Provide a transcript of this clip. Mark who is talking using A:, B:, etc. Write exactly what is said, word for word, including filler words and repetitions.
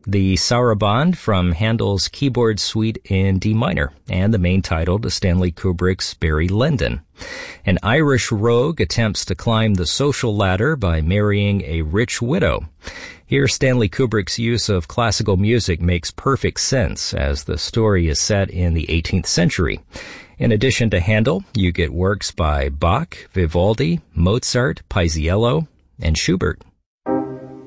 A: the Sarabande from Handel's Keyboard Suite in D minor, and the main title to Stanley Kubrick's Barry Lyndon. An Irish rogue attempts to climb the social ladder by marrying a rich widow. Here, Stanley Kubrick's use of classical music makes perfect sense, as the story is set in the eighteenth century. In addition to Handel, you get works by Bach, Vivaldi, Mozart, Paisiello, and Schubert.